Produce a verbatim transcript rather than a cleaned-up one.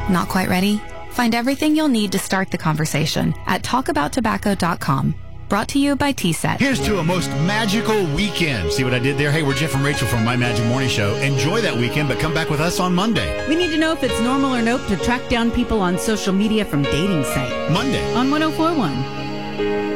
Not quite ready? Find everything you'll need to start the conversation at talk about tobacco dot com. Brought to you by T-Set. Here's to a most magical weekend. See what I did there? Hey, we're Jeff and Rachel from My Magic Morning Show. Enjoy that weekend, but come back with us on Monday. We need to know if it's normal or nope to track down people on social media from dating sites. Monday. On one oh four one.